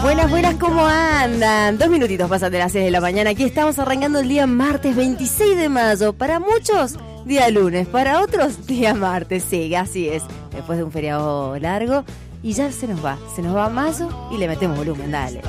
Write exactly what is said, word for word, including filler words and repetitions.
Buenas, buenas, ¿cómo andan? Dos minutitos pasan de las seis de la mañana. Aquí estamos arrancando el día martes veintiséis de mayo. Para muchos, día lunes. Para otros, día martes. Sí, así es. Después de un feriado largo. Y ya se nos va. Se nos va mayo y le metemos volumen, dale.